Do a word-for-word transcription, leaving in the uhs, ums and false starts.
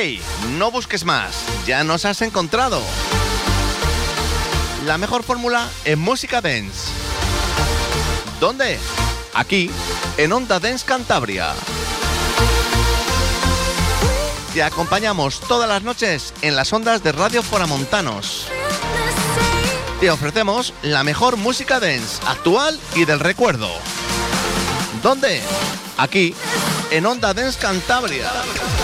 ¡Hey! No busques más, ya nos has encontrado. La mejor fórmula en música dance. ¿Dónde? Aquí, en Onda Dance Cantabria. Te acompañamos todas las noches en las ondas de Radio Foramontanos. Te ofrecemos la mejor música dance, actual y del recuerdo. ¿Dónde? Aquí, en Onda Dance Cantabria.